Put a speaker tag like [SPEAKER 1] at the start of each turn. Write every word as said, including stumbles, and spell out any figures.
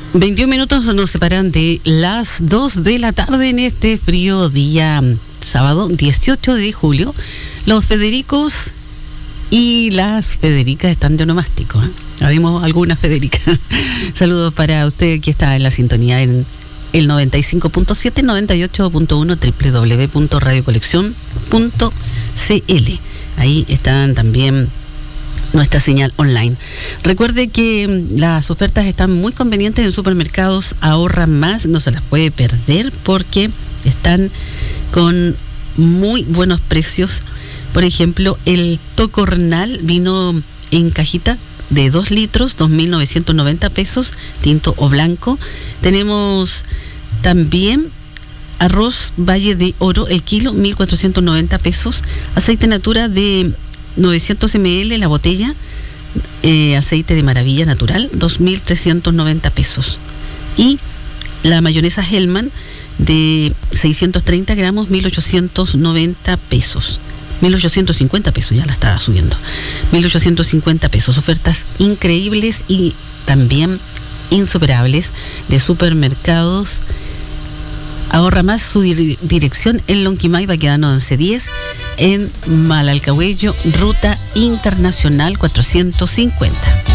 [SPEAKER 1] veintiún minutos nos separan de las dos de la tarde en este frío día sábado dieciocho de julio. Los Federicos y las Federicas están de onomástico, ¿eh? Habemos alguna Federica. Saludos para usted que está en la sintonía en el noventa y cinco punto siete, noventa y ocho punto uno, doble u doble u doble u punto radio colección punto c l. Ahí están también nuestra señal online. Recuerde que las ofertas están muy convenientes en supermercados Ahorra Más, no se las puede perder porque están con muy buenos precios. Por ejemplo, el Tocornal vino en cajita de dos litros, dos mil novecientos noventa pesos, tinto o blanco. Tenemos también arroz Valle de Oro, el kilo, mil cuatrocientos noventa pesos. Aceite Natura de novecientos mililitros, la botella. Eh, aceite de Maravilla Natural, dos mil trescientos noventa pesos. Y la mayonesa Hellman de seiscientos treinta gramos, mil ochocientos noventa pesos. mil ochocientos cincuenta pesos, ya la estaba subiendo. mil ochocientos cincuenta pesos. Ofertas increíbles y también insuperables de supermercados Ahorra Más. Su dir- dirección en Lonquimay, Baquedano once diez, en Malalcahuello, ruta internacional cuatrocientos cincuenta.